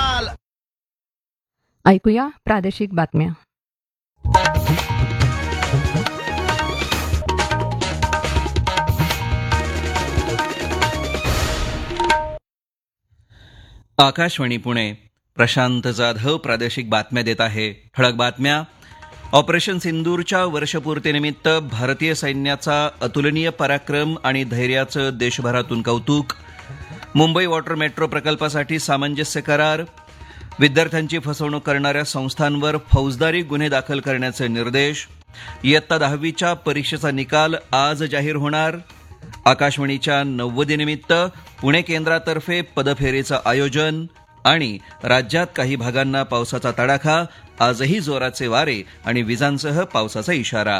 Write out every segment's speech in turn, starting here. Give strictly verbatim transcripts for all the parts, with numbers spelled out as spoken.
धमाल. ऐकूया प्रादेशिक बातम्या. आकाशवाणी पुणे. प्रशांत जाधव प्रादेशिक बातम्या देत आहे. ठळक बातम्या. ऑपरेशन सिंदूरच्या वर्षपूर्तीनिमित्त भारतीय सैन्याचा अतुलनीय पराक्रम आणि धैर्याचं देशभरातून कौतुक. मुंबई वॉटर मेट्रो प्रकल्पासाठी सामंजस्य करार. विद्यार्थ्यांची फसवणूक करणाऱ्या संस्थांवर फौजदारी गुन्हे दाखल करण्याचे निर्देश. इयत्ता दहावीच्या परीक्षेचा निकाल आज जाहीर होणार. आकाशवाणीच्या नव्वदीनिमित्त पुणे केंद्रातर्फे पदफेरीचं आयोजन. आणि राज्यात काही भागांना पावसाचा तडाखा. आजही जोराचे वारे आणि विजांसह पावसाचा इशारा.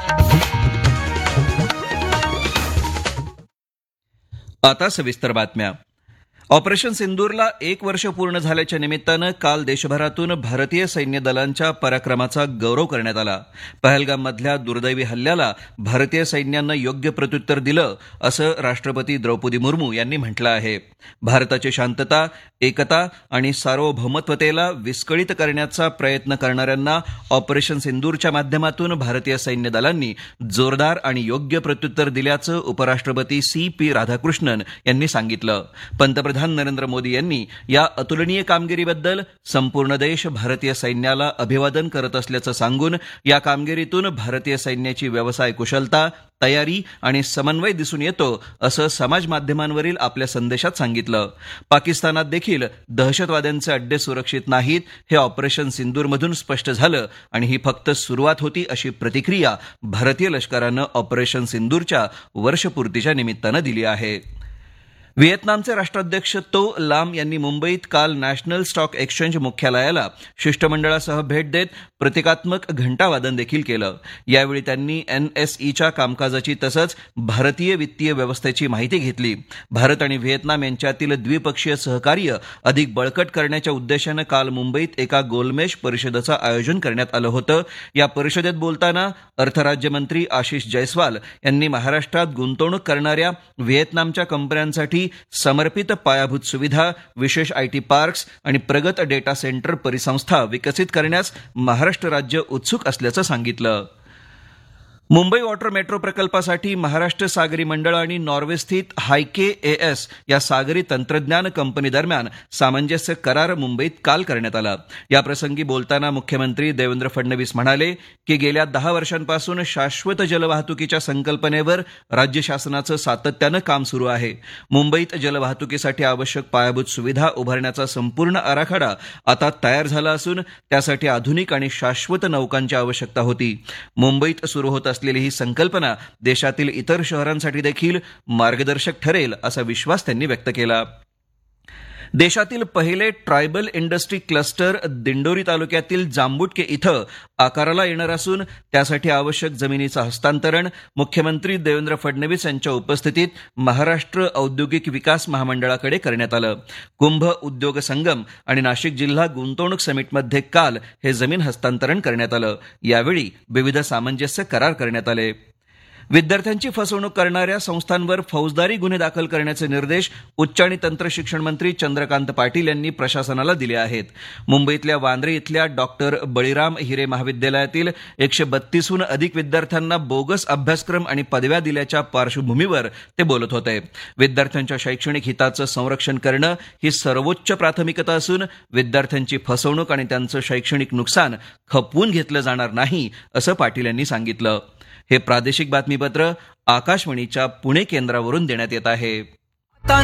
आता सविस्तर बातम्या. ऑपरेशन सिंदूरला एक वर्ष पूर्ण झाल्याच्या निमित्तानं काल देशभरातून भारतीय सैन्य दलांच्या पराक्रमाचा गौरव करण्यात आला. पहलगाममधल्या दुर्दैवी हल्ल्याला भारतीय सैन्यानं योग्य प्रत्युत्तर दिलं असं राष्ट्रपती द्रौपदी मुर्मू यांनी म्हटलं आहे. भारताची शांतता, एकता आणि सार्वभौमत्वतेला विस्कळीत करण्याचा प्रयत्न करणाऱ्यांना ऑपरेशन सिंदूरच्या माध्यमातून भारतीय सैन्य दलांनी जोरदार आणि योग्य प्रत्युत्तर दिल्याचं उपराष्ट्रपती सी पी राधाकृष्णन यांनी सांगितलं. पंतप्रधान नरेंद्र मोदी यांनी या अतुलनीय कामगिरीबद्दल संपूर्ण देश भारतीय सैन्याला अभिवादन करत असल्याचं सांगून या कामगिरीतून भारतीय सैन्याची व्यवसाय कुशलता, तयारी आणि समन्वय दिसून येतो असं समाज माध्यमांवरील आपल्या संदेशात सांगितलं. पाकिस्तानात देखील दहशतवाद्यांचे अड्डे सुरक्षित नाहीत हे ऑपरेशन सिंदूरमधून स्पष्ट झालं आणि ही फक्त सुरुवात होती अशी प्रतिक्रिया भारतीय लष्करानं ऑपरेशन सिंदूरच्या वर्षपूर्तीच्या निमित्तानं दिली आहे. व्हिएतनामचे राष्ट्राध्यक्ष तो लाम यांनी मुंबईत काल नॅशनल स्टॉक एक्सचेंज मुख्यालयाला शिष्टमंडळासह भेट देत प्रतिकात्मक घंटावादन देखील केलं. यावेळी त्यांनी एनएसईच्या कामकाजाची तसंच भारतीय वित्तीय व्यवस्थेची माहिती घेतली. भारत आणि व्हिएतनाम यांच्यातील द्विपक्षीय सहकार्य अधिक बळकट करण्याच्या उद्देशानं काल मुंबईत एका गोलमेज परिषदेचं आयोजन करण्यात आलं होतं. या परिषदेत बोलताना अर्थराज्यमंत्री आशिष जयस्वाल यांनी महाराष्ट्रात गुंतवणूक करणाऱ्या व्हिएतनामच्या कंपन्यांसाठी समर्पित पायाभूत सुविधा, विशेष आयटी पार्क्स आणि प्रगत डेटा सेंटर परिसंस्था विकसित करण्यास महाराष्ट्र राज्य उत्सुक असल्याचं सांगितलं. मुंबई वॉटर मेट्रो प्रकल्पासाठी महाराष्ट्र सागरी मंडळ आणि नॉर्वेस्थित हायके एएस या सागरी तंत्रज्ञान कंपनी दरम्यान सामंजस्य करार मुंबईत काल करण्यात आला. याप्रसंगी बोलताना मुख्यमंत्री देवेंद्र फडणवीस म्हणाले की गेल्या दहा वर्षांपासून शाश्वत जलवाहतुकीच्या संकल्पनेवर राज्य शासनाचं सातत्यानं काम सुरू आहे. मुंबईत जलवाहतुकीसाठी आवश्यक पायाभूत सुविधा उभारण्याचा संपूर्ण आराखडा आता तयार झाला असून त्यासाठी आधुनिक आणि शाश्वत नौकांची आवश्यकता होती. मुंबईत सुरू होत असलेली ही संकल्पना देशातील इतर शहरांसाठी देखील मार्गदर्शक ठरेल असा विश्वास त्यांनी व्यक्त केला. देशातील पहिले ट्रायबल इंडस्ट्री क्लस्टर दिंडोरी तालुक्यातील जांबुटके इथं आकाराला येणार असून त्यासाठी आवश्यक जमिनीचं हस्तांतरण मुख्यमंत्री देवेंद्र फडणवीस यांच्या उपस्थितीत महाराष्ट्र औद्योगिक विकास महामंडळाकडे करण्यात आलं. कुंभ उद्योग संगम आणि नाशिक जिल्हा गुंतवणूक समिटमध्ये काल हे जमीन हस्तांतरण करण्यात आलं. यावेळी विविध सामंजस्य करार करण्यात आले. विद्यार्थ्यांची फसवणूक करणाऱ्या संस्थांवर फौजदारी गुन्हे दाखल करण्याचे निर्देश उच्च आणि तंत्र शिक्षण मंत्री चंद्रकांत पाटील यांनी प्रशासनाला दिले आहेत. मुंबईतल्या वांद्रे इथल्या डॉक्टर बळीराम हिरे महाविद्यालयातील एकशे बत्तीसहून अधिक विद्यार्थ्यांना बोगस अभ्यासक्रम आणि पदव्या दिल्याच्या पार्श्वभूमीवर ते बोलत होते. विद्यार्थ्यांच्या शैक्षणिक हिताचं संरक्षण करणं ही सर्वोच्च प्राथमिकता असून विद्यार्थ्यांची फसवणूक आणि त्यांचं शैक्षणिक नुकसान खपवून घेतलं जाणार नाही असं पाटील यांनी सांगितलं. हे प्रादेशिक बातमीपत्र आकाशवाणीच्या पुणे केंद्रावरून देण्यात येत आहे.